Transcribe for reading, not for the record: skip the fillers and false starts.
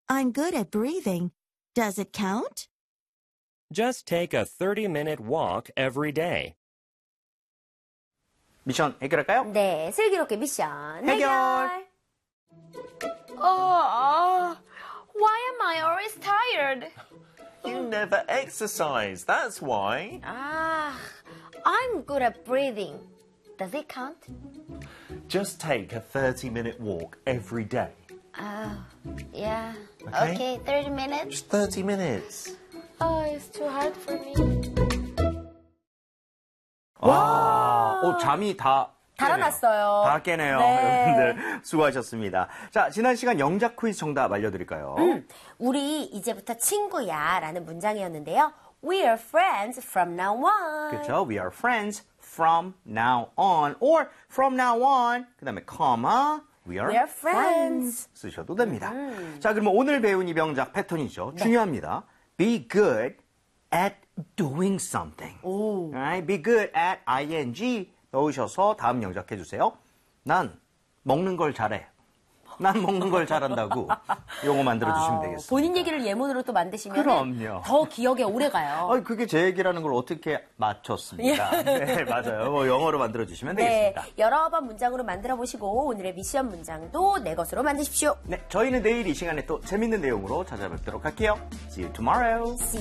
I'm good at breathing. Does it count? Just take a 30-minute walk every day. 미션 해결할까요? 네, 슬기롭게 미션 해결! Why am I always tired? You never exercise, that's why. I'm good at breathing. Does it count? Just take a 30-minute walk every day. Yeah. Okay. Okay, 30 minutes. Just 30 minutes. Oh, it's too hard for me. 와, 잠이 다 달아났어요. 다 깨네요. 네. 여러분들 수고하셨습니다. 자, 지난 시간 영작 퀴즈 정답 알려드릴까요? 우리 이제부터 친구야 라는 문장이었는데요. We are friends from now on. 그렇죠. We are friends from now on. Or from now on. 그 다음에 comma. We are friends. 쓰셔도 됩니다. 자, 그러면 오늘 배운 이 명작 패턴이죠. 중요합니다. Be good at doing something. Alright? Be good at ing 넣으셔서 다음 영작 해주세요. 난 먹는 걸 잘해. 난 먹는 걸 잘한다고 용어 만들어주시면 되겠습니다. 본인 얘기를 예문으로 또 만드시면 그럼요. 더 기억에 오래 가요. 그게 제 얘기라는 걸 어떻게 맞췄습니까? 네, 맞아요. 영어로 만들어주시면 되겠습니다. 여러 번 문장으로 만들어보시고 오늘의 미션 문장도 내 것으로 만드십시오. 네, 저희는 내일 이 시간에 또 재밌는 내용으로 찾아뵙도록 할게요. See you tomorrow.